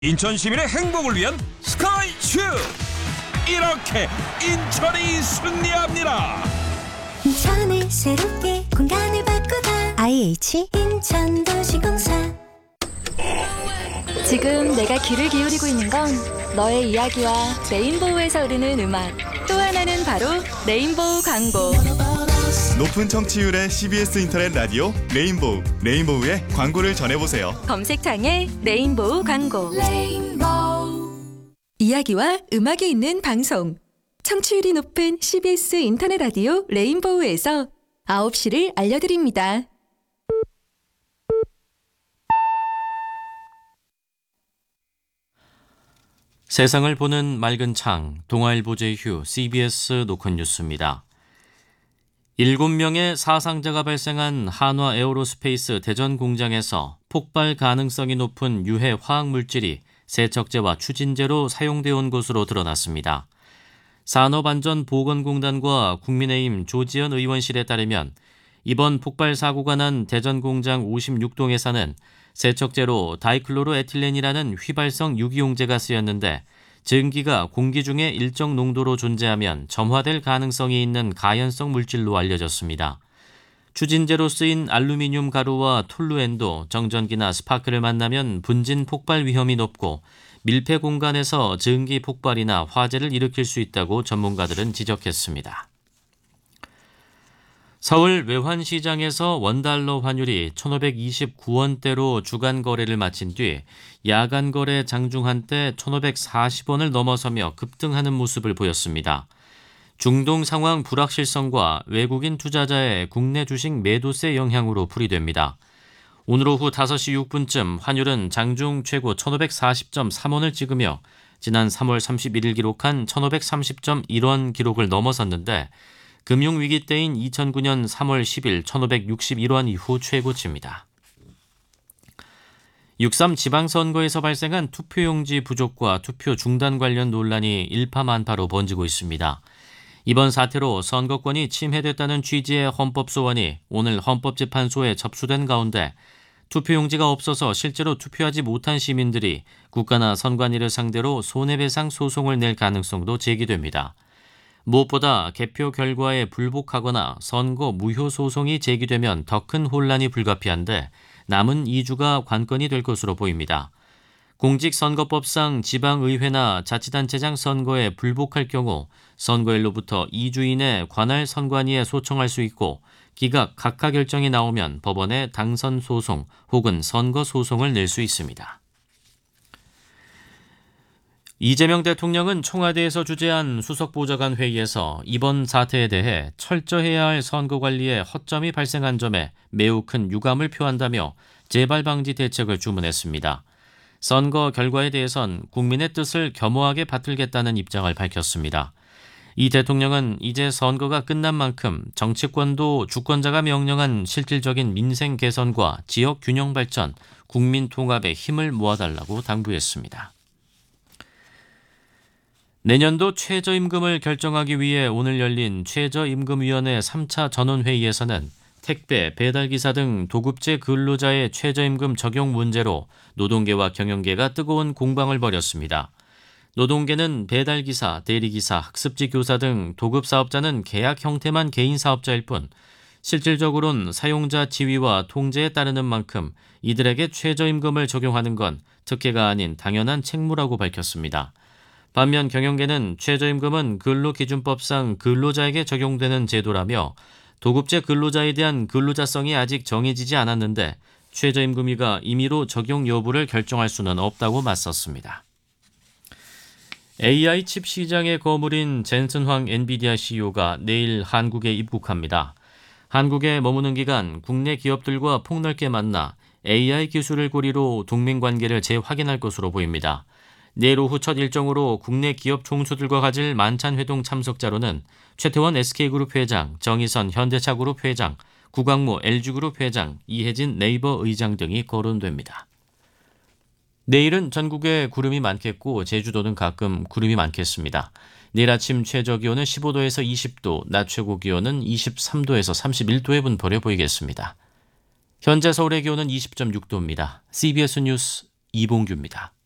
인천 시민의 행복을 위한 스카이슈, 이렇게 인천이 승리합니다. 인천을 새롭게 공간을 바꾸다 IH 인천도시공사. 지금 내가 귀를 기울이고 있는 건 너의 이야기와 레인보우에서 흐르는 음악, 또 하나는 바로 레인보우 광고. 높은 청취율의 CBS 인터넷 라디오 레인보우, 레인보우의 광고를 전해보세요. 검색창에 레인보우 광고. 이야기와 음악이 있는 방송, 청취율이 높은 CBS 인터넷 라디오 레인보우에서 9시를 알려드립니다. 세상을 보는 맑은 창, 동아일보 제휴 CBS 노컷 뉴스입니다. 7명의 사상자가 발생한 한화 에어로스페이스 대전 공장에서 폭발 가능성이 높은 유해 화학물질이 세척제와 추진제로 사용되어 온 것으로 드러났습니다. 산업안전보건공단과 국민의힘 조지현 의원실에 따르면 이번 폭발 사고가 난 대전 공장 56동에 사는 세척제로 다이클로로에틸렌이라는 휘발성 유기용제가 쓰였는데 증기가 공기 중에 일정 농도로 존재하면 점화될 가능성이 있는 가연성 물질로 알려졌습니다. 추진제로 쓰인 알루미늄 가루와 톨루엔도, 정전기나 스파크를 만나면 분진 폭발 위험이 높고 밀폐 공간에서 증기 폭발이나 화재를 일으킬 수 있다고 전문가들은 지적했습니다. 서울 외환시장에서 원달러 환율이 1,529원대로 주간 거래를 마친 뒤 야간 거래 장중 한때 1,540원을 넘어서며 급등하는 모습을 보였습니다. 중동 상황 불확실성과 외국인 투자자의 국내 주식 매도세 영향으로 풀이됩니다. 오늘 오후 5시 6분쯤 환율은 장중 최고 1,540.3원을 찍으며 지난 3월 31일 기록한 1,530.1원 기록을 넘어섰는데 금융위기 때인 2009년 3월 10일 1,561원 이후 최고치입니다. 6.3 지방선거에서 발생한 투표용지 부족과 투표 중단 관련 논란이 일파만파로 번지고 있습니다. 이번 사태로 선거권이 침해됐다는 취지의 헌법소원이 오늘 헌법재판소에 접수된 가운데 투표용지가 없어서 실제로 투표하지 못한 시민들이 국가나 선관위를 상대로 손해배상 소송을 낼 가능성도 제기됩니다. 무엇보다 개표 결과에 불복하거나 선거 무효 소송이 제기되면 더 큰 혼란이 불가피한데 남은 2주가 관건이 될 것으로 보입니다. 공직선거법상 지방의회나 자치단체장 선거에 불복할 경우 선거일로부터 2주 이내 관할 선관위에 소청할 수 있고 기각 각하 결정이 나오면 법원에 당선 소송 혹은 선거 소송을 낼 수 있습니다. 이재명 대통령은 청와대에서 주재한 수석보좌관 회의에서 이번 사태에 대해 철저해야 할 선거관리에 허점이 발생한 점에 매우 큰 유감을 표한다며 재발방지 대책을 주문했습니다. 선거 결과에 대해선 국민의 뜻을 겸허하게 받들겠다는 입장을 밝혔습니다. 이 대통령은 이제 선거가 끝난 만큼 정치권도 주권자가 명령한 실질적인 민생 개선과 지역 균형 발전, 국민 통합에 힘을 모아달라고 당부했습니다. 내년도 최저임금을 결정하기 위해 오늘 열린 최저임금위원회 3차 전원회의에서는 택배, 배달기사 등 도급제 근로자의 최저임금 적용 문제로 노동계와 경영계가 뜨거운 공방을 벌였습니다. 노동계는 배달기사, 대리기사, 학습지 교사 등 도급사업자는 계약 형태만 개인사업자일 뿐 실질적으로는 사용자 지위와 통제에 따르는 만큼 이들에게 최저임금을 적용하는 건 특혜가 아닌 당연한 책무라고 밝혔습니다. 반면 경영계는 최저임금은 근로기준법상 근로자에게 적용되는 제도라며 도급제 근로자에 대한 근로자성이 아직 정해지지 않았는데 최저임금위가 임의로 적용 여부를 결정할 수는 없다고 맞섰습니다. AI 칩 시장의 거물인 젠슨 황 엔비디아 CEO가 내일 한국에 입국합니다. 한국에 머무는 기간 국내 기업들과 폭넓게 만나 AI 기술을 고리로 동맹관계를 재확인할 것으로 보입니다. 내일 오후 첫 일정으로 국내 기업 총수들과 가질 만찬회동 참석자로는 최태원 SK그룹 회장, 정의선 현대차그룹 회장, 구광모 LG그룹 회장, 이혜진 네이버 의장 등이 거론됩니다. 내일은 전국에 구름이 많겠고 제주도는 가끔 구름이 많겠습니다. 내일 아침 최저기온은 15도에서 20도, 낮 최고기온은 23도에서 31도의 분포를 보이겠습니다. 현재 서울의 기온은 20.6도입니다. CBS 뉴스 이봉규입니다.